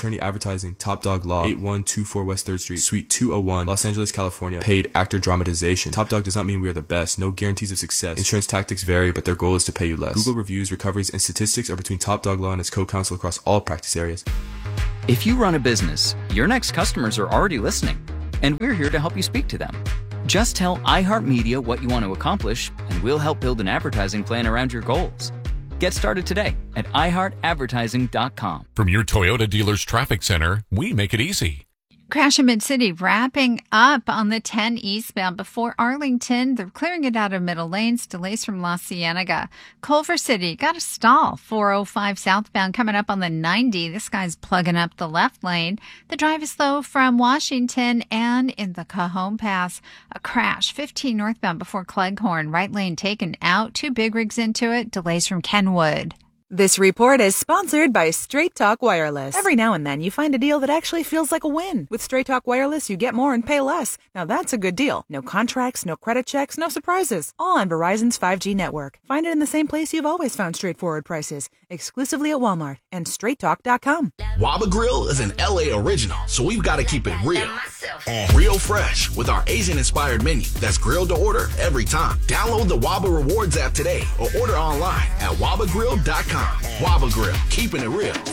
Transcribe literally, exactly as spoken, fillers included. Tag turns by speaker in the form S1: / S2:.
S1: Attorney Advertising, Top Dog Law, eight one two four West third Street, Suite two oh one, Los Angeles, California. Paid actor dramatization. Top Dog does not mean we are the best. No guarantees of success. Insurance tactics vary, but their goal is to pay you less. Google reviews, recoveries, and statistics are between Top Dog Law and its co-counsel across all practice areas.
S2: If you run a business, your next customers are already listening, and we're here to help you speak to them. Just tell iHeartMedia what you want to accomplish, and we'll help build an advertising plan around your goals. Get started today at i heart advertising dot com.
S3: From your Toyota dealer's traffic center, we make it easy.
S4: Crash in Mid-City wrapping up on the ten eastbound before Arlington. They're clearing it out of middle lanes. Delays from La Cienega. Culver City got a stall. four oh five southbound coming up on the ninety. This guy's plugging up the left lane. The drive is slow from Washington and in the Cajon Pass. A crash. fifteen northbound before Cleghorn. Right lane taken out. Two big rigs into it. Delays from Kenwood.
S5: This report is sponsored by Straight Talk Wireless. Every now and then you find a deal that actually feels like a win. With Straight Talk Wireless, you get more and pay less. Now that's a good deal. No contracts, no credit checks, no surprises. All on Verizon's five G network. Find it in the same place you've always found straightforward prices. Exclusively at Walmart and straight talk dot com.
S6: Waba Grill is an L A original, so we've got to keep it real. And real fresh with our Asian-inspired menu that's grilled to order every time. Download the Waba Rewards app today or order online at waba grill dot com. Waba Grill, keeping it real.